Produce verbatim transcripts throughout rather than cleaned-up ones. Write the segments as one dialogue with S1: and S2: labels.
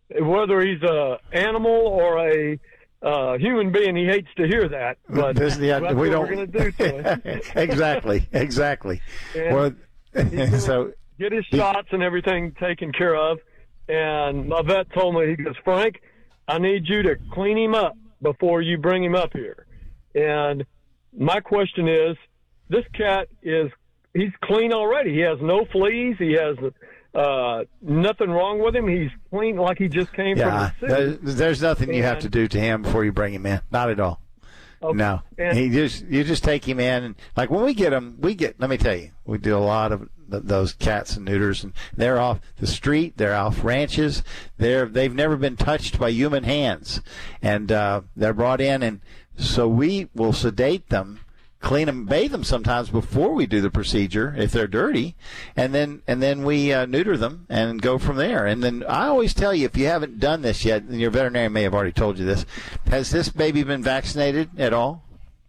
S1: whether he's a animal or a uh, human being, he hates to hear that. But
S2: this, yeah,
S1: that's
S2: we
S1: what
S2: don't.
S1: we're going to do to him.
S2: exactly, exactly.
S1: And
S2: well, so
S1: get his shots and everything taken care of. And my vet told me, he goes, Frank, I need you to clean him up before you bring him up here. And my question is, this cat is, he's clean already. He has no fleas. He has uh, nothing wrong with him. He's clean like he just came
S2: yeah,
S1: from the city.
S2: There's, there's nothing
S1: and,
S2: you have to do to him before you bring him in. Not at all. Okay. No.
S1: And,
S2: he just you just take him in. And, like when we get him, we get, let me tell you, we do a lot of th- those cats and neuters. And they're off the street. They're off ranches. They're, they've never been touched by human hands. And uh, they're brought in. And so we will sedate them, clean them, bathe them sometimes before we do the procedure if they're dirty, and then and then we uh, neuter them and go from there. And then I always tell you, if you haven't done this yet, and your veterinarian may have already told you this, has this baby been vaccinated at all?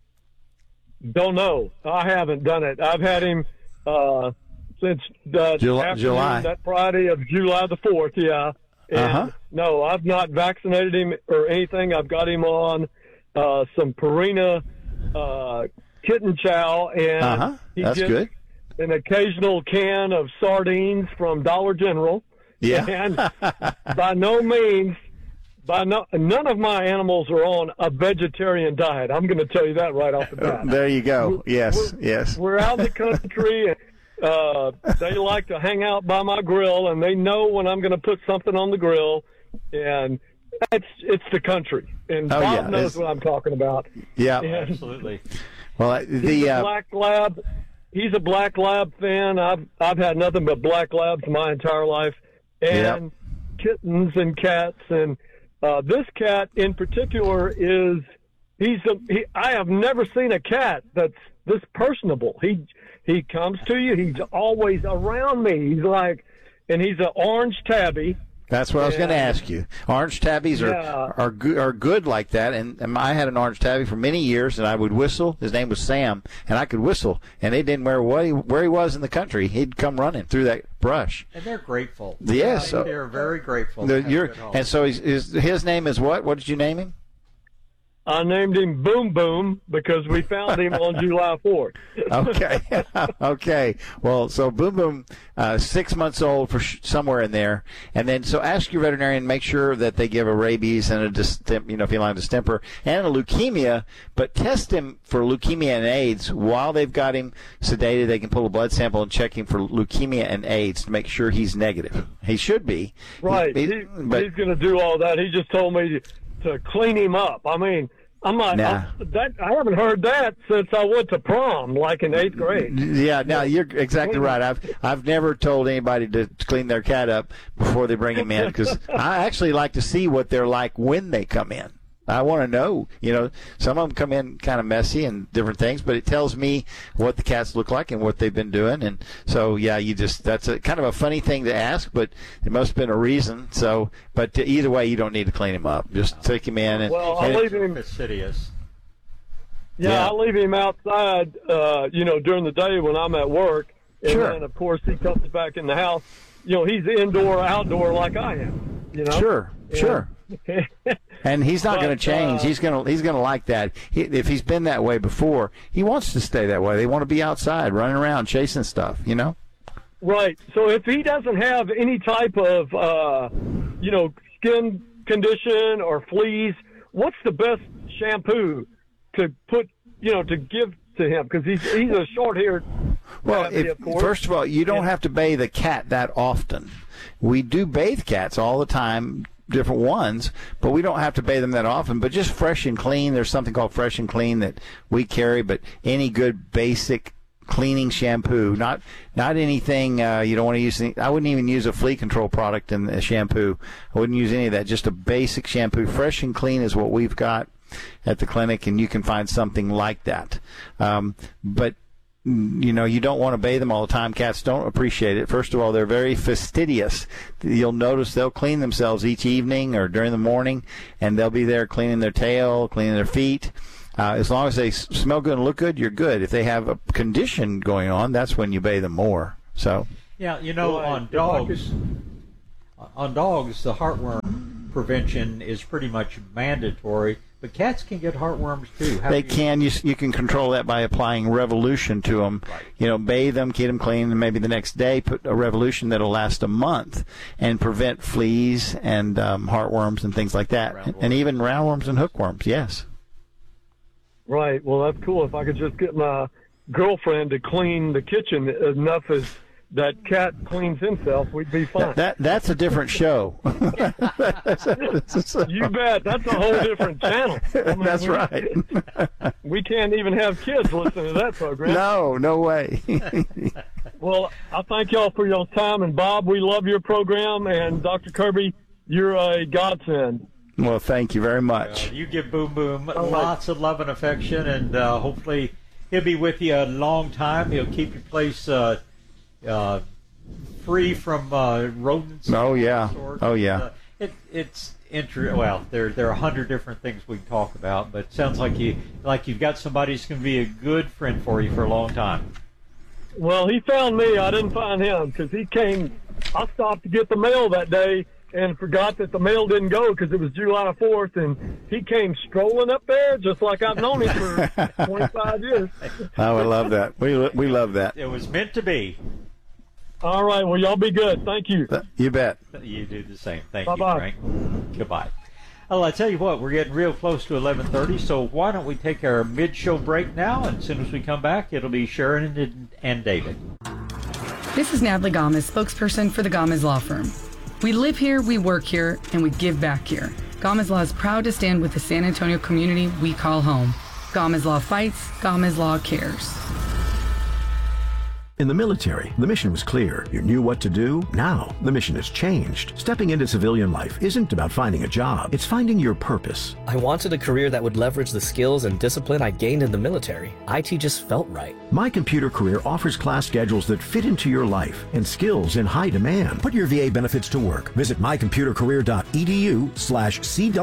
S1: Don't know. I haven't done it. I've had him uh, since uh,
S2: July, July.
S1: that Friday of July the fourth. Yeah. And
S2: uh-huh.
S1: No, I've not vaccinated him or anything. I've got him on uh, some Purina uh, kitten chow, and
S2: uh-huh.
S1: he
S2: That's
S1: gets
S2: good.
S1: an occasional can of sardines from Dollar General.
S2: Yeah.
S1: And by no means, by no, none of my animals are on a vegetarian diet. I'm going to tell you that right off the bat.
S2: There you go.
S1: We're,
S2: yes,
S1: we're,
S2: yes.
S1: We're out in the country, and uh, they like to hang out by my grill, and they know when I'm going to put something on the grill, and it's it's the country. And
S2: oh,
S1: Bob
S2: yeah.
S1: knows
S2: it's,
S1: what I'm talking about.
S2: Yeah,
S1: and,
S3: absolutely.
S2: Well, the
S1: he's a
S2: uh,
S1: black lab. He's a black lab fan. I've I've had nothing but black labs my entire life, and
S2: yep.
S1: kittens and cats. And uh, this cat in particular is he's a, he. I have never seen a cat that's this personable. He he comes to you. He's always around me. He's like, and he's an orange tabby.
S2: That's what I was going to ask you. Orange tabbies are
S1: Yeah.
S2: are good are good like that, and, and I had an orange tabby for many years, and I would whistle. His name was Sam, and I could whistle, and it didn't matter what he, where he was in the country. He'd come running through that brush.
S3: And they're grateful.
S2: Yes,
S3: Yeah, they're very grateful.
S2: The,
S3: to have
S2: you're,
S3: a good home.
S2: and so he's, his his name is what? What did you name him?
S1: I named him Boom Boom because we found him on July fourth.
S2: Okay, okay. Well, so Boom Boom, uh, six months old for sh- somewhere in there, and then so ask your veterinarian, make sure that they give a rabies and a distem- you know feline distemper and a leukemia, but test him for leukemia and AIDS while they've got him sedated. They can pull a blood sample and check him for leukemia and AIDS to make sure he's negative. He should be.
S1: Right.
S2: He,
S1: He,
S2: but,
S1: he's going to do all that. He just told me to, to clean him up. I mean, I'm like,
S2: Nah.
S1: I, that, I haven't heard that since I went to prom, like in eighth grade.
S2: Yeah, no, you're exactly right. I've I've never told anybody to clean their cat up before they bring him in because I actually like to see what they're like when they come in. I want to know. You know, some of them come in kind of messy and different things, but it tells me what the cats look like and what they've been doing. And so, yeah, you just that's a kind of a funny thing to ask, but there must have been a reason. So, but either way, you don't need to clean him up. Just take him in. And,
S1: Well, I'll
S2: and
S1: leave him.
S3: Fastidious.
S1: Yeah,
S2: Yeah.
S1: I'll leave him outside, uh, you know, during the day when I'm at work. And
S2: Sure.
S1: then, of course, he comes back in the house. You know, he's indoor, outdoor like I am, you know?
S2: Sure,
S1: And-
S2: sure. And he's not
S1: But,
S2: going to change.
S1: uh,
S2: he's going to he's going to like that. He, if he's been that way before, he wants to stay that way. They want to be outside, running around, chasing stuff. You know.
S1: Right. So if he doesn't have any type of, uh, you know, skin condition or fleas, what's the best shampoo to put, you know, to give to him? Because he's he's a short-haired
S2: Well,
S1: tabby,
S2: if,
S1: of course.
S2: first of all, you don't
S1: And-
S2: have to bathe a cat that often. We do bathe cats all the time, different ones, but we don't have to bathe them that often. But just fresh and clean. There's something called Fresh and Clean that we carry, but any good basic cleaning shampoo, not not anything uh, you don't want to use. Any, I wouldn't even use a flea control product in the shampoo. I wouldn't use any of that. Just a basic shampoo. Fresh and Clean is what we've got at the clinic, and you can find something like that. Um, but you know, you don't want to bathe them all the time. Cats don't appreciate it. First of all, they're very fastidious. You'll notice they'll clean themselves each evening or during the morning, and they'll be there cleaning their tail, cleaning their feet. Uh, as long as they s- smell good and look good, you're good. If they have a condition going on, that's when you bathe them more. So,
S3: Yeah, you know,
S1: Right.
S3: on
S1: If I
S3: dogs, on dogs, the heartworm prevention is pretty much mandatory, but cats can get heartworms too. How
S2: they
S3: do you...
S2: can. You, you can control that by applying Revolution to them.
S3: Right.
S2: You know, bathe them, keep them clean, and maybe the next day put a Revolution that'll last a month and prevent fleas and um, heartworms and things like that, and, and even roundworms and hookworms. Yes.
S1: Right. Well, that's cool. If I could just get my girlfriend to clean the kitchen enough as that cat cleans himself, we'd be fine.
S2: That, that that's a different show.
S1: You bet. That's a whole different channel. I mean,
S2: that's
S1: we,
S2: right.
S1: We can't even have kids listen to that program.
S2: No, no way.
S1: Well, I thank y'all for your time, and Bob, we love your program, and Doctor Kirby, you're a godsend.
S2: Well, thank you very much.
S3: Well, you give Boom Boom
S1: Oh,
S3: lots of love and affection, and uh, hopefully he'll be with you a long time. He'll keep your place uh, uh, free from uh, rodents.
S2: Oh, yeah. Oh, yeah.
S3: Uh, it, it's inter- Well, there there are a hundred different things we can talk about, but it sounds like you like you've got somebody who's going to be a good friend for you for a long time.
S1: Well, he found me. I didn't find him because he came. I stopped to get the mail that day and forgot that the mail didn't go because it was July fourth, and he came strolling up there just like I've known him for twenty-five years.
S2: Oh, I love that. We we love that.
S3: It was meant to be.
S1: All right. Well, y'all be good. Thank you.
S2: You bet.
S3: You do the same. Thank
S1: Bye-bye.
S3: you, Frank. Goodbye. Well, I tell you what, we're getting real close to eleven thirty, so why don't we take our mid-show break now, and as soon as we come back, it'll be Sharon and, and David.
S4: This is Natalie Gomez, spokesperson for the Gomez Law Firm. We live here, we work here, and we give back here. Gomez Law is proud to stand with the San Antonio community we call home. Gomez Law fights, Gomez Law cares.
S5: In the military, the mission was clear. You knew what to do. Now, the mission has changed. Stepping into civilian life isn't about finding a job. It's finding your purpose.
S6: I wanted a career that would leverage the skills and discipline I gained in the military. I T just felt right.
S5: My Computer Career offers class schedules that fit into your life and skills in high demand. Put your V A benefits to work. Visit mycomputercareer.edu slash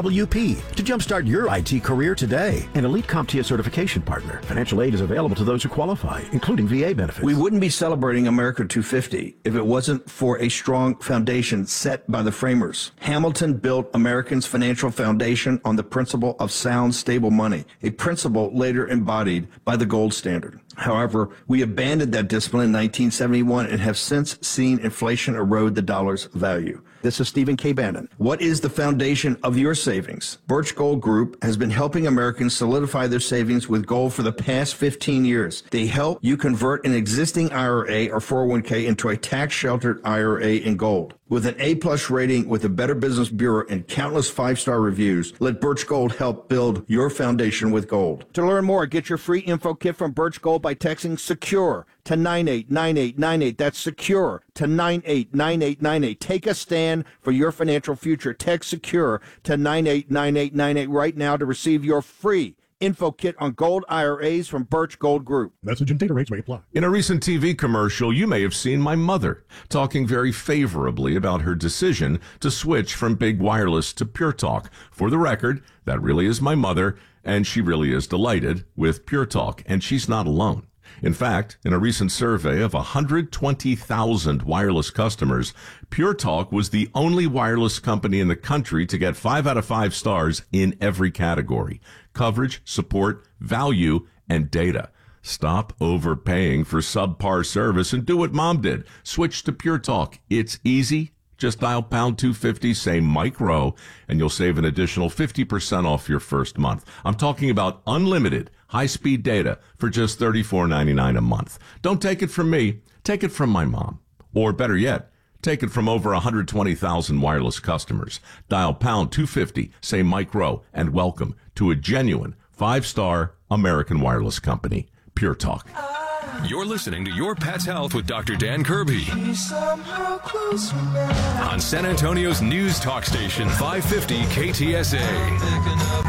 S5: CWP to jumpstart your I T career today. An elite CompTIA certification partner. Financial aid is available to those who qualify, including V A benefits.
S7: We wouldn't be celebrating America two fifty if it wasn't for a strong foundation set by the framers. Hamilton built Americans' financial foundation on the principle of sound, stable money, a principle later embodied by the gold standard. However, we abandoned that discipline in nineteen seventy-one and have since seen inflation erode the dollar's value. This is Stephen K. Bannon. What is the foundation of your savings? Birch Gold Group has been helping Americans solidify their savings with gold for the past fifteen years. They help you convert an existing I R A or four oh one k into a tax-sheltered I R A in gold. With an A-plus rating with the Better Business Bureau and countless five-star reviews, let Birch Gold help build your foundation with gold. To learn more, get your free info kit from Birch Gold by texting SECURE to nine eight nine eight nine eight. That's SECURE to nine eight nine eight nine eight. Take a stand for your financial future. Text SECURE to nine eight nine eight nine eight right now to receive your free info kit on gold I R As from Birch Gold Group.
S8: Message and data rates may apply.
S9: In a recent T V commercial, you may have seen my mother talking very favorably about her decision to switch from big wireless to Pure Talk. For the record, that really is my mother, and she really is delighted with Pure Talk, and she's not alone. In fact, in a recent survey of one hundred twenty thousand wireless customers, Pure Talk was the only wireless company in the country to get five out of five stars in every category: coverage, support, value, and data. Stop overpaying for subpar service and do what Mom did. Switch to Pure Talk. It's easy. Just dial pound two fifty, say Mike Rowe, and you'll save an additional fifty percent off your first month. I'm talking about unlimited high-speed data for just thirty-four ninety-nine a month. Don't take it from me. Take it from my mom. Or better yet, take it from over one hundred twenty thousand wireless customers. Dial pound two fifty, say Mike Rowe, and welcome to a genuine five-star American wireless company, Pure Talk.
S10: You're listening to Your Pet's Health with Doctor Dan Kirby on San Antonio's news talk station, five fifty K T S A.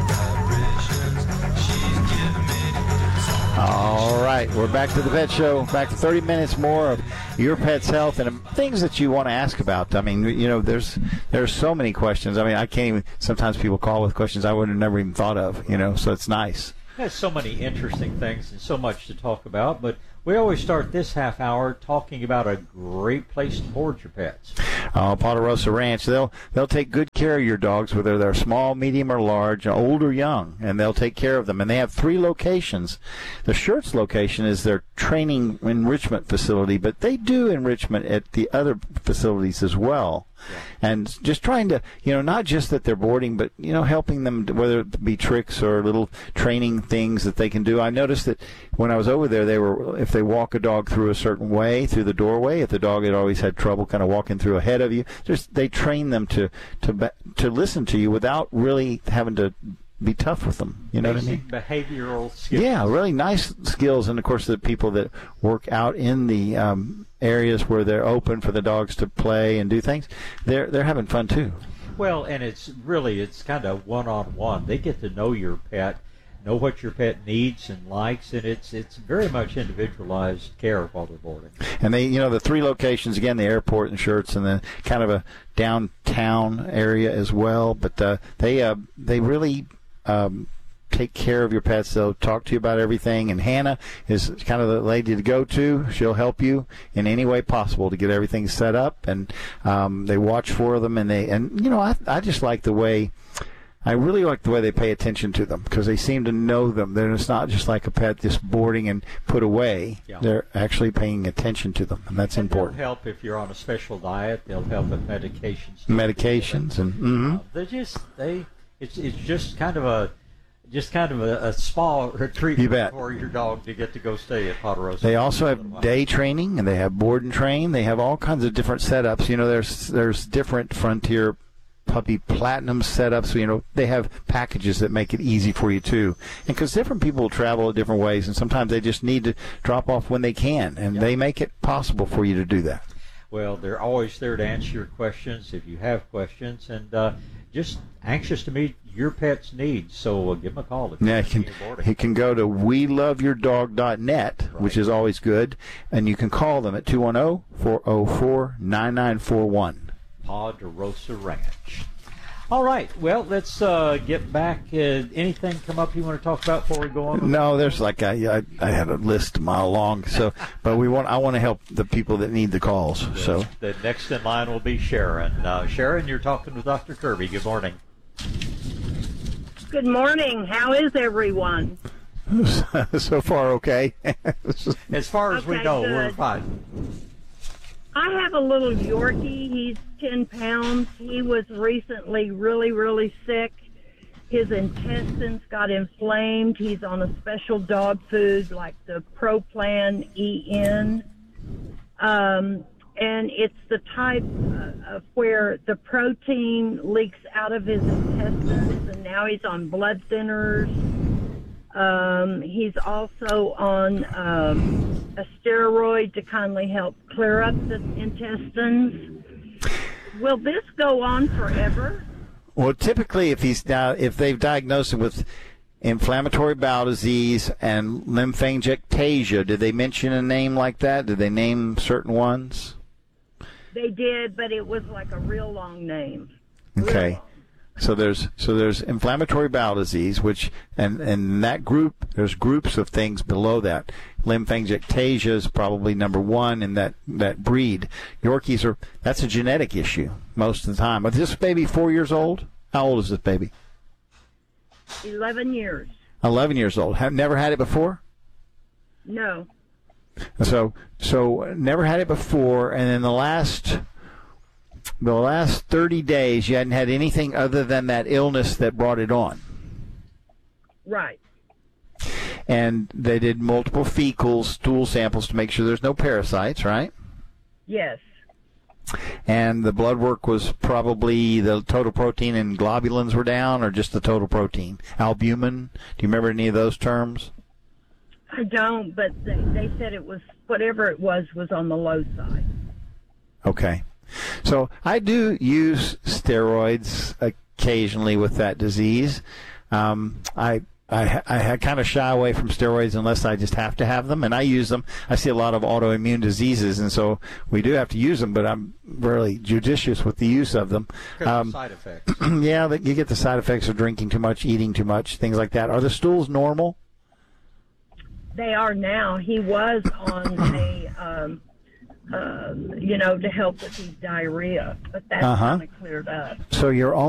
S2: All right, we're back to the Pet Show. Back to thirty minutes more of your pet's health and things that you want to ask about. I mean, you know, there's there's so many questions. I mean, I can't even. Sometimes people call with questions I would have never even thought of. You know, so it's nice.
S3: There's so many interesting things and so much to talk about, but we always start this half hour talking about a great place to board your pets.
S2: Uh, Ponderosa Ranch, they'll they'll take good care of your dogs, whether they're small, medium, or large, old or young, and they'll take care of them. And they have three locations. The Schertz location is their training enrichment facility, but they do enrichment at the other facilities as well. Yeah. And just trying to, you know, not just that they're boarding, but, you know, helping them, whether it be tricks or little training things that they can do. I noticed that when I was over there, they were, if they walk a dog through a certain way, through the doorway, if the dog had always had trouble kind of walking through ahead of you, just they train them to, to, to listen to you without really having to be tough with them. You know
S3: Basic
S2: what I mean?
S3: Behavioral skills.
S2: Yeah, really nice skills. And, of course, the people that work out in the um, areas where they're open for the dogs to play and do things, they're they're having fun, too.
S3: Well, and it's really, it's kind of one-on-one. They get to know your pet, know what your pet needs and likes, and it's it's very much individualized care while they're boarding.
S2: And they, you know, the three locations, again, the airport and Schertz, and then kind of a downtown area as well. But uh, they uh, they really... Um, take care of your pets. They'll talk to you about everything, and Hannah is kind of the lady to go to. She'll help you in any way possible to get everything set up, and um, they watch for them, and they and you know I I just like the way I really like the way they pay attention to them, because they seem to know them. They're it's not just like a pet just boarding and put away. Yeah. They're actually paying attention to them, and that's
S3: and
S2: important.
S3: They'll help if you're on a special diet. They'll help with medications.
S2: Medications and mm-hmm.
S3: uh, they just they. It's it's just kind of a just kind of a, a spa retreat for your dog to get to go stay at Ponderosa.
S2: They also have day training, and they have board and train. They have all kinds of different setups. You know, there's there's different Frontier Puppy Platinum setups. You know, they have packages that make it easy for you too. And because different people travel in different ways, and sometimes they just need to drop off when they can, and yep. they make it possible for you to do that.
S3: Well, they're always there to answer your questions if you have questions, and uh, just anxious to meet your pet's needs. So uh, give them a call. If
S2: yeah, he can, he can go to we love your dog dot net, right. which is always good, and you can call them at two one zero, four zero four, nine nine four one.
S3: Ponderosa Ranch. All right. Well, let's uh, get back. Uh, anything come up you want to talk about before we go on?
S2: No, there's like I, I, I had a list a mile long. So, but we want I want to help the people that need the calls.
S3: The,
S2: so
S3: the next in line will be Sharon. Uh, Sharon, you're talking with Doctor Kirby. Good morning.
S8: Good morning. How is everyone?
S2: So far, okay.
S3: As far as
S8: okay,
S3: we know,
S8: good.
S3: we're fine.
S8: I have a little Yorkie. He's ten pounds. He was recently really, really sick. His intestines got inflamed. He's on a special dog food like the ProPlan E N. Um, and it's the type of where the protein leaks out of his intestines, and now he's on blood thinners. Um, he's also on um, a steroid to kindly help clear up the intestines. Will this go on forever?
S2: Well, typically, if he's now, if they've diagnosed him with inflammatory bowel disease and lymphangiectasia, did they mention a name like that? Did they name certain ones?
S8: They did, but it was like a real long name.
S2: Okay.
S8: Long.
S2: So there's so there's inflammatory bowel disease, which and and that group there's groups of things below that. Lymphangiectasia is probably number one in that that breed. Yorkies are that's a genetic issue most of the time. But this baby four years old. How old is this baby?
S8: Eleven years.
S2: Eleven years old. Have never had it before?
S8: No.
S2: So so never had it before, and in the last. The last thirty days, you hadn't had anything other than that illness that brought it on.
S8: Right.
S2: And they did multiple fecal stool samples to make sure there's no parasites, right?
S8: Yes.
S2: And the blood work was probably the total protein and globulins were down, or just the total protein? Albumin? Do you remember any of those terms?
S8: I don't, but they, they said it was, whatever it was, was on the low side.
S2: Okay. So I do use steroids occasionally with that disease. Um, I I, I kind of shy away from steroids unless I just have to have them, and I use them. I see a lot of autoimmune diseases, and so we do have to use them, but I'm really judicious with the use of them.
S3: Um, side effects.
S2: Yeah, you get the side effects of drinking too much, eating too much, things like that. Are the stools normal?
S8: They are now. He was on a... Um, uh, you know, to help with his diarrhea. But that's
S2: Uh-huh.
S8: kind of cleared up.
S2: So your